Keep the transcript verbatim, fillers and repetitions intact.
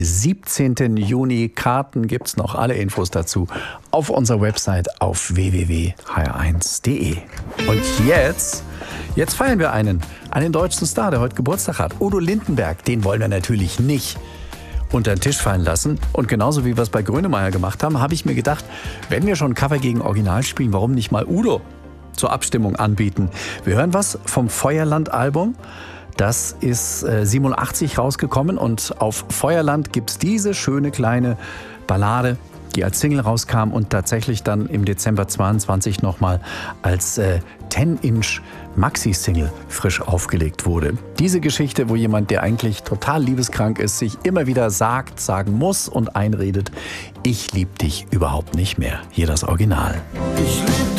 siebzehnten Juni. Karten gibt's noch, alle Infos dazu auf unserer Website auf w w w punkt h r eins punkt d e. Und jetzt, jetzt feiern wir einen, einen deutschen Star, der heute Geburtstag hat. Udo Lindenberg, den wollen wir natürlich nicht unter den Tisch fallen lassen. Und genauso wie wir es bei Grönemeyer gemacht haben, habe ich mir gedacht, wenn wir schon Cover gegen Original spielen, warum nicht mal Udo zur Abstimmung anbieten? Wir hören was vom Feuerland-Album. Das ist äh, siebenundachtzig rausgekommen und auf Feuerland gibt's diese schöne kleine Ballade, die als Single rauskam und tatsächlich dann im Dezember zweiundzwanzig nochmal als äh, zehn-Inch Maxi-Single frisch aufgelegt wurde. Diese Geschichte, wo jemand, der eigentlich total liebeskrank ist, sich immer wieder sagt, sagen muss und einredet, ich lieb dich überhaupt nicht mehr. Hier das Original. Ich lieb